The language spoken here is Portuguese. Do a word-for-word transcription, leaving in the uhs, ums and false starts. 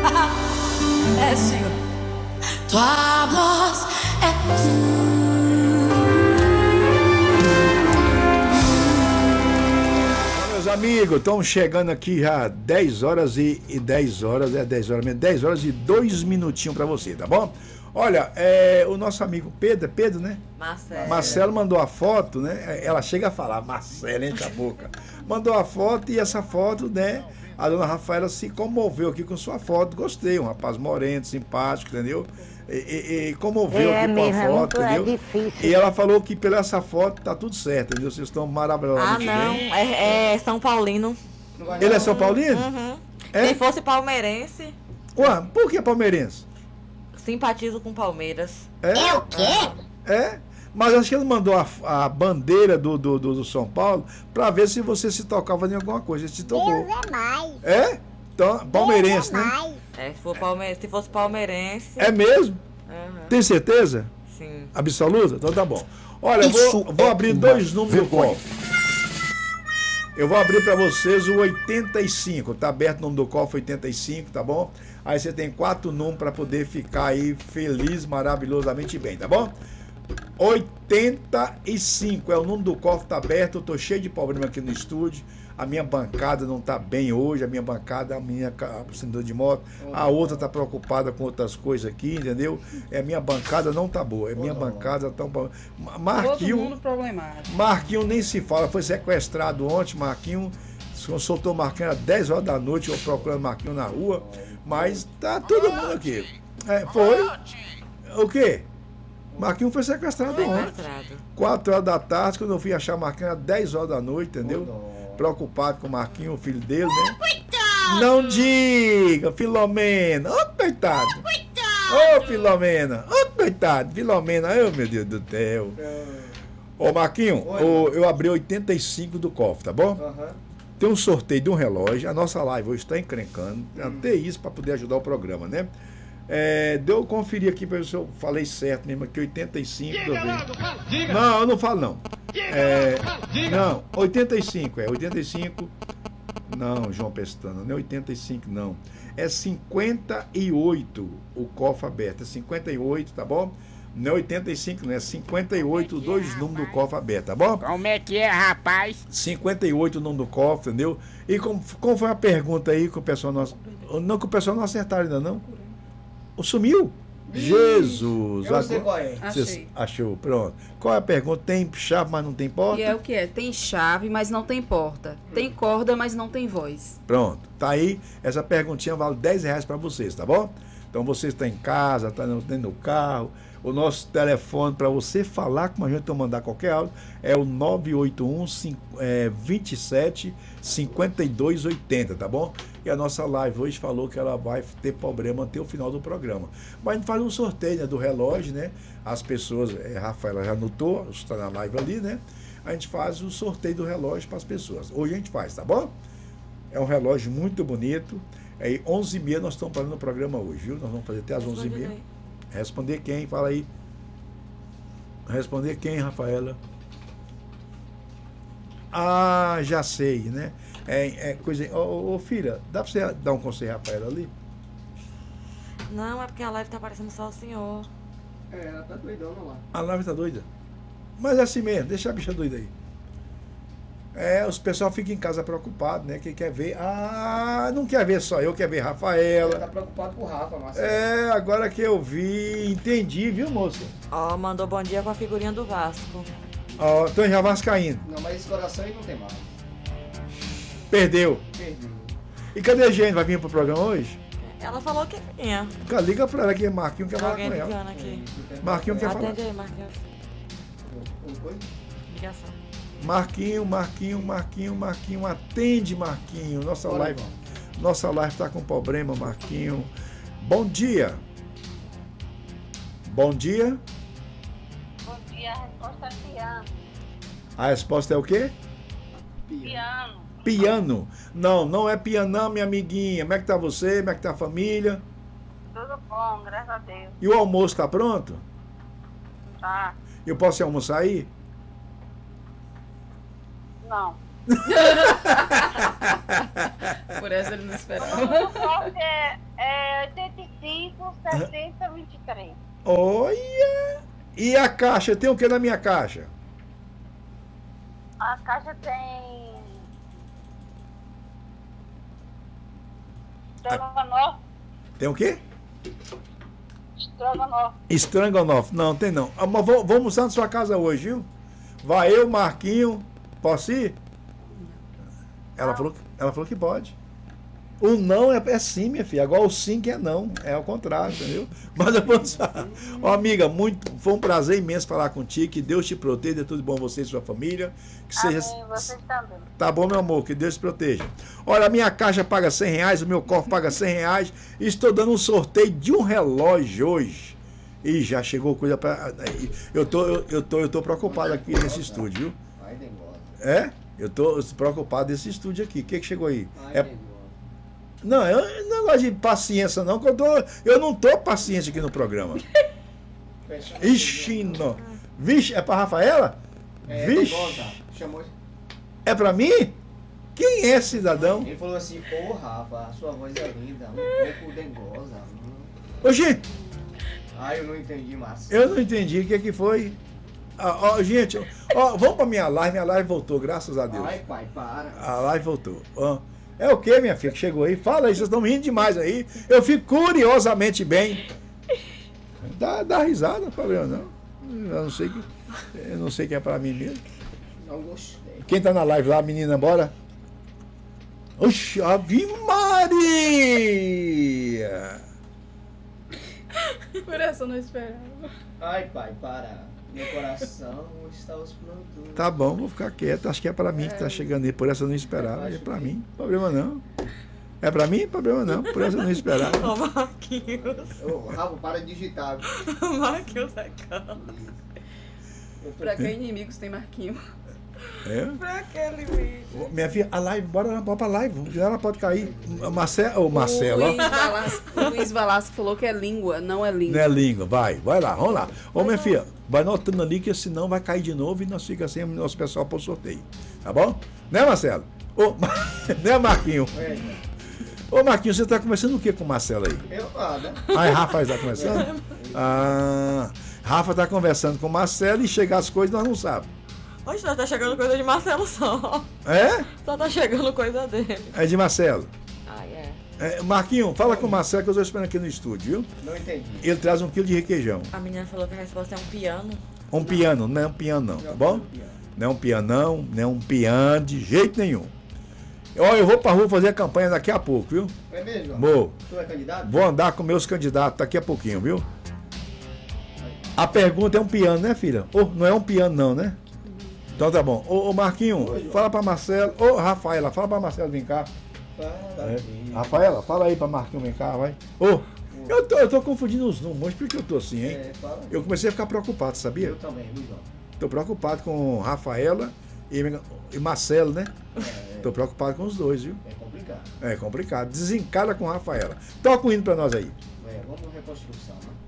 É, senhor. Tua voz é tu. Meus amigos, estamos chegando aqui já dez horas e, e dez horas, é dez horas mesmo, dez horas e dois minutinhos para você, tá bom? Olha, é, o nosso amigo Pedro, é Pedro, né? Marcelo. Marcelo mandou a foto, né? Ela chega a falar, Marcelo, enche a boca. Mandou a foto e essa foto, né? A dona Rafaela se comoveu aqui com sua foto. Gostei, um rapaz moreno, simpático, entendeu? E, e, e comoveu é aqui mesmo, com a foto, é entendeu? muito, é difícil. E ela falou que pela essa foto tá tudo certo, entendeu? Vocês estão Ah, maravilhosamente não. bem. É, é São Paulino. Ele é São Paulino? Uhum. É? Se fosse palmeirense, Ué, por que palmeirense? simpatizo com Palmeiras. É? É o quê? É? Mas acho que ele mandou a, a bandeira do, do, do, do São Paulo pra ver se você se tocava em alguma coisa. Ele se tocou. Deus é mais. É? Então, palmeirense, Deus é né? mais. É, se, for palme... se fosse palmeirense. É mesmo? Uhum. Tem certeza? Sim. Absoluta? Então tá bom. Olha, eu vou, vou abrir dois números do cofre. Eu vou abrir pra vocês o oitenta e cinco. Tá aberto o número do cofre oitenta e cinco, tá bom? Aí você tem quatro números para poder ficar aí feliz, maravilhosamente bem, tá bom? oitenta e cinco é o número do cofre, tá aberto. Eu tô cheio de problema aqui no estúdio. A minha bancada não tá bem hoje. A minha bancada, a minha acendedor de moto. A outra tá preocupada com outras coisas aqui, entendeu? É, a minha bancada não tá boa. É minha bancada tão. Marquinho. Todo mundo problemático. Marquinho nem se fala. Foi sequestrado ontem. Marquinho. Soltou Marquinho às dez horas da noite. Eu procurando Marquinho na rua. Mas tá todo mundo aqui. É, foi? O quê? Marquinhos foi sequestrado ontem. quatro horas da tarde, quando eu fui achar Marquinhos às dez horas da noite, entendeu? Preocupado com o Marquinhos, o filho dele, né? Não diga, Filomena. Ô, coitado. Ô, Filomena. Ô, coitado. Filomena. Ô, meu Deus do céu. Ô, Marquinhos, ô, eu abri oitenta e cinco do cofre, tá bom? Tem um sorteio de um relógio. A nossa live hoje está encrencando. Até isso para poder ajudar o programa, né? É, deu eu conferir aqui para ver se eu falei certo mesmo aqui, oitenta e cinco. Diga, Lado, fala, diga. Não, eu não falo não. Diga, é, fala, diga. Não, oitenta e cinco, é oitenta e cinco. Não, João Pestana, não é oitenta e cinco não. É cinquenta e oito o cofre aberto, é cinquenta e oito, tá bom? Não é oitenta e cinco, não é cinquenta e oito, dois é, números do cofre aberto, tá bom? Como é que é, rapaz? cinquenta e oito o número do cofre, entendeu? E como, como foi a pergunta aí que o pessoal não, não que o pessoal não acertaram ainda não? Sumiu? Ih, Jesus! Eu sei qual é. Achei. Achou, pronto. Qual é a pergunta? Tem chave, mas não tem porta? E é o que é? Tem chave, mas não tem porta. Tem corda, mas não tem voz. Pronto. Tá aí. Essa perguntinha vale dez reais para vocês, tá bom? Então você está em casa, está dentro do carro. O nosso telefone para você falar com a gente ou mandar qualquer áudio é o nove oito um, vinte e sete, cinquenta e dois oitenta, tá bom? E a nossa live hoje falou que ela vai ter problema até o final do programa. Mas a gente faz um sorteio, né, do relógio, né? As pessoas, é, Rafaela já anotou, está na live ali, né? A gente faz o sorteio do relógio para as pessoas. Hoje a gente faz, tá bom? É um relógio muito bonito. Aí onze e meia nós estamos fazendo o programa hoje, viu? Nós vamos fazer até as onze e meia. Responder quem? Fala aí. Responder quem, Rafaela? Ah, já sei, né? É, é coisa. Ô, ô, filha, dá pra você dar um conselho, Rafaela, ali? Não, é porque a live tá aparecendo só o senhor. É, ela tá doidona lá. A live tá doida? Mas é assim mesmo, deixa a bicha doida aí. É, os pessoal ficam em casa preocupado, né? Quem quer ver. Ah, não quer ver só eu, quer ver Rafaela. Ela tá preocupado com o Rafa, Marcelo. É, agora que eu vi, entendi, viu, moça? Ó, oh, mandou bom dia com a figurinha do Vasco. Ó, oh, então já vascaíno. Não, mas esse coração aí não tem mais. Perdeu. Perdeu. E cadê a gente? Vai vir pro programa hoje? Ela falou que vinha. Liga pra ela que Marquinhos quer falar com ela. Aqui. Marquinhos quer falar. Atende aí, Marquinhos. Ligação. Marquinho, Marquinho, Marquinho, Marquinho, atende, Marquinho. Nossa Olha, live, nossa live tá com problema, Marquinho. Bom dia. Bom dia. Bom dia, a resposta é piano. A resposta é o quê? Piano. Piano. Não, não é pianão, minha amiguinha. Como é que tá você? Como é que tá a família? Tudo bom, graças a Deus. E o almoço tá pronto? Tá. Eu posso ir almoçar aí? Não. Por essa ele não esperava. Porque é, setenta, vinte e três. Olha! E a caixa? Tem o que na minha caixa? A caixa tem. Estrogonofe. Tem o quê? Estrogonofe. Estrogonofe. Não, tem não. Ah, mas vou, vou almoçar na sua casa hoje, viu? Vai eu, Marquinho. Posso ir? Ela falou, que- ela falou que pode. O não é, é sim, minha filha. Agora o sim que é não. É ao contrário, entendeu? Mas eu vou almoçar. Ó, amiga, muito, foi um prazer imenso falar contigo. Que Deus te proteja. Dê tudo bom a você e sua família. Que seja. Amém, vocês também. Tá bom, meu amor, que Deus te proteja. Olha, a minha caixa paga cem reais, o meu cofre paga cem reais. E estou dando um sorteio de um relógio hoje. E já chegou coisa para. Eu tô, eu, eu, tô, eu tô preocupado aqui nesse estúdio, viu? Ai, dengosa. É? Eu tô preocupado desse estúdio aqui. O que, que chegou aí? Ai, É... dengosa. Não, eu não gosto de paciência, não, que eu, tô, eu não tô paciência aqui no programa. Fechando Ixi, tudo. não. Vixe, é pra Rafaela? É, Vixe. dengosa. Chamou. É pra mim? Quem é cidadão? Ele falou assim, ô Rafa, a sua voz é linda, um pouco dengosa. Hum. Ô, gente, Ai, eu não entendi, Márcio. eu não entendi o que, que foi. Ah, ó, gente, ó, vamos pra minha live. Minha live voltou, graças a Deus. Ai, pai, para. A live voltou. Ó, é o que, minha filha, que chegou aí? Fala aí, vocês estão rindo demais aí. Eu fico curiosamente bem. Dá, dá risada, não é problema não. Eu não sei que. Eu não sei que é pra mim mesmo. Não gostei. Quem tá na live lá, menina, bora? Oxe, Ave Maria! Por essa eu não esperava. Ai, pai, para. Meu coração está explodindo. Tá bom, vou ficar quieto. Acho que é pra mim que tá chegando aí. Por essa eu não esperava. É pra mim, problema não. É pra mim? Problema não. Por essa eu não esperava. Ô, Marquinhos. Ô, Rafa, para de digitar. Marquinhos é calma. Eu tô- Pra que inimigos tem Marquinho? É? Pra aquele vídeo. Ô, minha filha, a live, bora, bora pra live. Ela pode cair. Marcelo, ô Marcelo, O ó. Luiz Valasco, o Luiz Valasco falou que é língua, não é Não língua. é língua, vai, vai lá, vamos lá. Ô, minha filha, vai notando ali que senão vai cair de novo e nós ficamos sem o nosso pessoal pro sorteio. Tá bom? Né, Marcelo? Ô, né, Marquinho? É, Ô, Marquinho, você tá conversando o que com o Marcelo aí? eu nada. Aí, Rafa está conversando? Ah, Rafa tá conversando com o Marcelo e chegar as coisas nós não sabemos. Hoje só tá chegando coisa de Marcelo só. É? Só tá chegando coisa dele. É de Marcelo. Ah, é. É, Marquinho, fala com o Marcelo que eu estou esperando aqui no estúdio, viu? Não entendi. Ele traz um quilo de requeijão. A menina falou que a resposta é um piano. Um piano, não é um piano não, tá bom? Não é um pianão, não é um piano de jeito nenhum. Ó, eu vou pra rua fazer a campanha daqui a pouco, viu? É mesmo? Vou. Tu é candidato? Vou andar com meus candidatos daqui a pouquinho, viu? A pergunta é um piano, né, filha? Ô, não é um piano não, né? Então tá bom. Ô, ô Marquinho, fala pra Marcelo. Ô, Rafaela, fala pra Marcelo vir cá. Fala É. aqui. Rafaela, fala aí pra Marquinho vir cá, vai. Ô, eu tô, eu tô confundindo os números. Por que eu tô assim, hein? É, fala. Eu comecei a ficar preocupado, sabia? Eu também, Luizão. Tô preocupado com Rafaela e, e Marcelo, né? É, Tô preocupado com os dois, viu? é complicado. É complicado. Desencada com Rafaela. Toca o hino pra nós aí. É, vamos reconstrução, né?